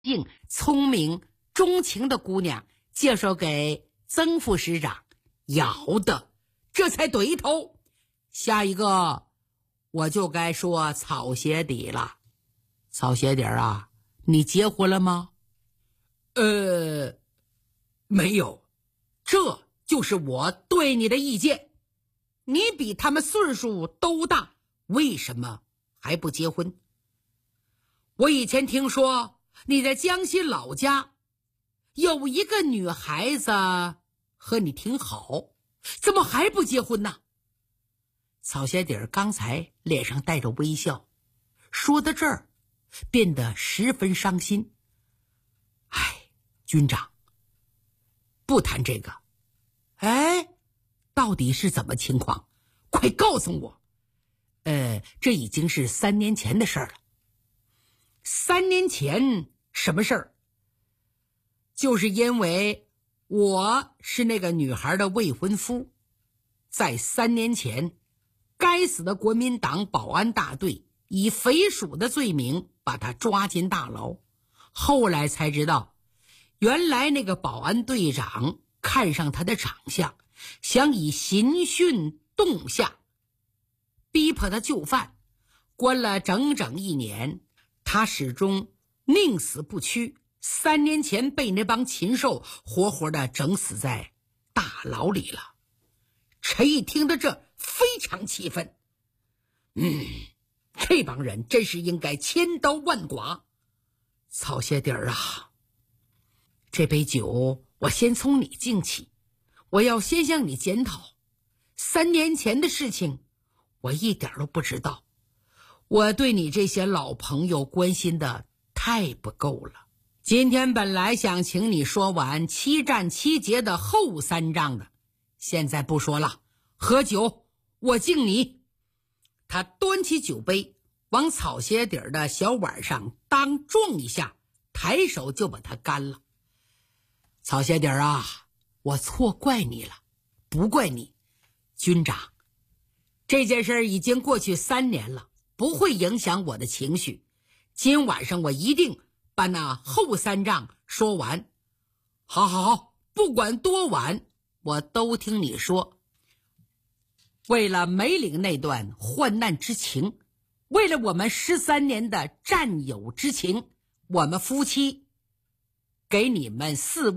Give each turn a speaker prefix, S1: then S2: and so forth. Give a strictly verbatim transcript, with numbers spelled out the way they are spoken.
S1: 硬、聪明、钟情的姑娘介绍给曾副师长，要的，这才对头。下一个我就该说草鞋底了。草鞋底啊，你结婚了吗？呃，没有，这就是我对你的意见。你比他们岁数都大，为什么还不结婚？我以前听说你在江西老家有一个女孩子和你挺好，怎么还不结婚呢？草鞋底刚才脸上带着微笑，说到这儿变得十分伤心。哎，军长，不谈这个。哎，到底是怎么情况？快告诉我。呃，这已经是三年前的事儿了。三年前什么事儿？就是因为我是那个女孩的未婚夫，在三年前，该死的国民党保安大队以匪属的罪名把他抓进大牢。后来才知道，原来那个保安队长看上他的长相，想以刑讯动下，逼迫他就范，关了整整一年。他始终宁死不屈，三年前被那帮禽兽活活的整死在大牢里了。陈毅听到这非常气愤，嗯，这帮人真是应该千刀万剐。草鞋底儿啊，这杯酒我先从你敬起，我要先向你检讨。三年前的事情我一点都不知道，我对你这些老朋友关心的太不够了。今天本来想请你说完七战七捷的后三仗的，现在不说了，喝酒，我敬你。他端起酒杯往草鞋底的小碗上当撞一下，抬手就把它干了。草鞋底啊，我错怪你了，不怪你。军长，这件事已经过去三年了，不会影响我的情绪。今晚上我一定把那后三仗说完。好好好，不管多晚我都听你说。为了梅岭那段患难之情，为了我们十三年的战友之情，我们夫妻给你们四